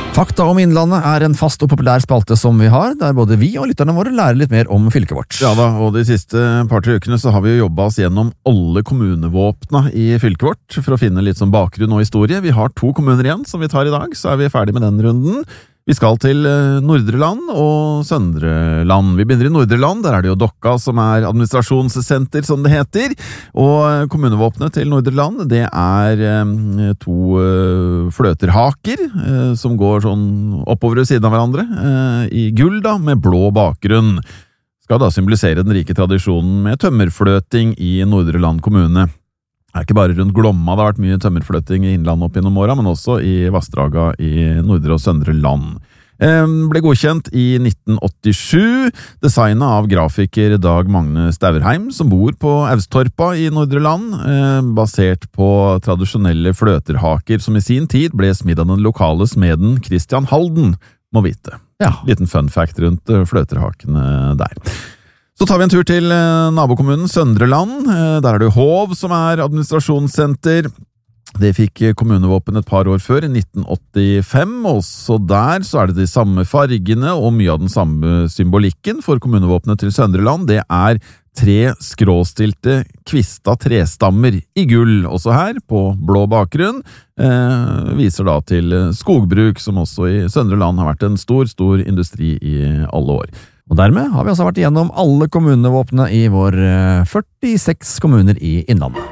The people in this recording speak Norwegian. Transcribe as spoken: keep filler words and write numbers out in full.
Fakta om Innlandet er en fast og populær spalte som vi har, der både vi og lytterne våre lærer litt mer om fylket vårt. Ja da, og de siste par-tre ukene så har vi jo jobbet oss gjennom alle kommunevåpna i fylket vårt, for å finne litt sånn bakgrunn og historie. Vi har to kommuner igjen som vi tar i dag, så er vi ferdig med den runden. Vi skal til Nordre Land og Søndre Land. Vi begynner i Nordre Land, der er det jo Dokka som er administrasjonssenter, som det heter. Og kommunevåpnet til Nordre Land, det er eh, to eh, fløterhaker eh, som går sånn oppover ved siden av hverandre, eh, i gull da, med blå bakgrunn. Skal da symbolisere den rike tradisjonen med tømmerfløting i Nordre Land kommune. Det er ikke bare rundt Glomma det har vært mye tømmerfløting i Innlandet opp gjennom åra, men også i Vassdraga i Nordre og Søndre Land. Ble godkjent i nitten åttisju, designet av grafiker Dag Magne Stauerheim, som bor på Austorpa i Nordre Land, basert på tradisjonelle fløterhaker, som i sin tid ble smidd av den lokale smeden Christian Halden, må vite. Ja. Liten fun fact rundt fløterhakene der. Så tar vi en tur til nabokommunen Søndre Land. Der er det Hov som er administrasjonssenter. Det fikk kommunevåpen et par år før, i nitten åttifem. Også der så er det de samme fargene og mye av den samme symbolikken for kommunevåpenet til Søndre Land. Det er tre skråstilte kvista trestammer i gull, også her på blå bakgrunn. Eh, viser da til skogbruk, som også i Søndre Land har vært en stor, stor industri i alle år. Og dermed har vi altså vært igjennom alle kommunevåpnene i vår førtiseks kommuner i Innlandet.